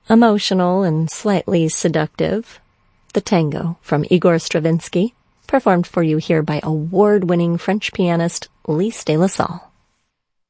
Emotional and slightly seductive, the tango from Igor Stravinsky, performed for you here by award-winning French pianist Lise de la Salle.